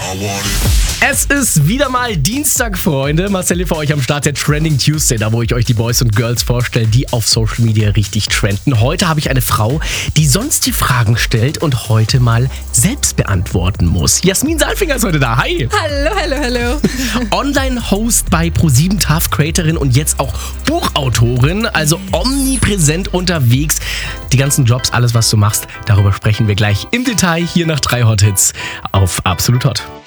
Es ist wieder mal Dienstag, Freunde. Marcel hier für euch am Start der Trending Tuesday, da wo ich euch die Boys und Girls vorstelle, die auf Social Media richtig trenden. Heute habe ich eine Frau, die sonst die Fragen stellt und heute mal selbst beantworten muss. Jasmin Saalfinger ist heute da. Hi! Hallo. Online-Host bei ProSieben, TAF, Creatorin und jetzt auch Buchautorin, also omnipräsent unterwegs. Die ganzen Jobs, alles was du machst, darüber sprechen wir gleich im Detail hier nach 3 Hot Hits auf Absolut Hot.